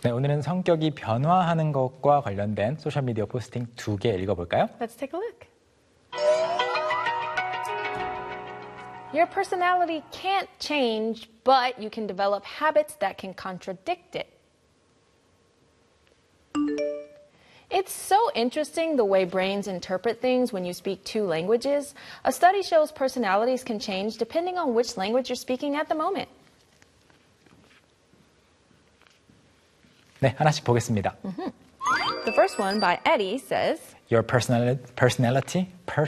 네, 오늘은 성격이 변화하는 것과 관련된 소셜미디어 포스팅 2개 읽어볼까요? Let's take a look. Your personality can't change, but you can develop habits that can contradict it. It's so interesting the way brains interpret things when you speak two languages. A study shows personalities can change depending on which language you're speaking at the moment. 네, 하나씩 보겠습니다. The first one by Eddie says, Your personality.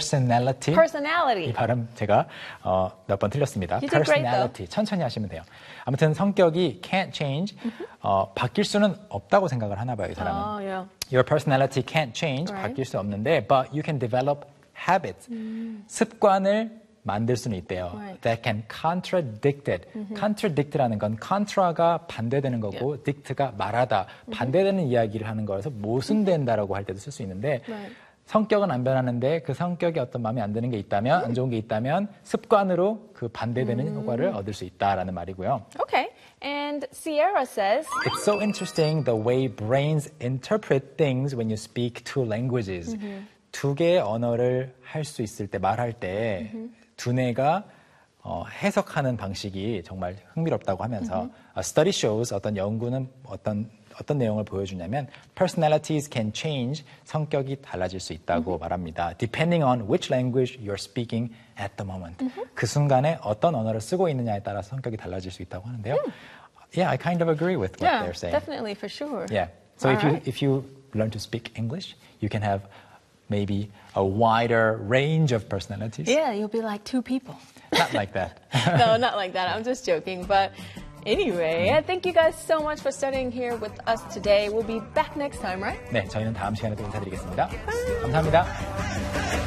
이 발음 제가 몇 번 틀렸습니다. You did great, personality. 천천히 하시면 돼요. 아무튼 성격이 can't change. 바뀔 수는 없다고 생각을 하나 봐요, 이 사람은. yeah. Your personality can't change. Right. 바뀔 수 없는데, but you can develop habits. 습관을 만들 수는 있대요. Right. That can contradict it. contradict라는 건 contra가 반대되는 거고, dict가 말하다, 반대되는 이야기를 하는 거라서 모순된다라고 할 때도 쓸 수 있는데 Right. 성격은 안 변하는데 그 성격에 어떤 마음에 안 드는 게 있다면, 안 좋은 게 있다면 습관으로 그 반대되는 효과를 얻을 수 있다라는 말이고요. Okay. And Sierra says, It's so interesting the way brains interpret things when you speak two languages. 두 개의 언어를 할 수 있을 때, 말할 때 두뇌가 해석하는 방식이 정말 흥미롭다고 하면서 A study shows, 어떤 연구는 어떤 내용을 보여주냐면 personalities can change, 성격이 달라질 수 있다고 말합니다. Depending on which language you're speaking at the moment. 그 순간에 어떤 언어를 쓰고 있느냐에 따라서 성격이 달라질 수 있다고 하는데요. Yeah, I kind of agree with what they're saying. definitely, for sure. Yeah. So All if you learn to speak English, you can have maybe a wider range of personalities. Yeah, you'll be like two people. Not like that. No, not like that. I'm just joking. But anyway, thank you guys so much for studying here with us today. We'll be back next time, right? 네, 저희는 다음 시간에 또 인사드리겠습니다. 감사합니다.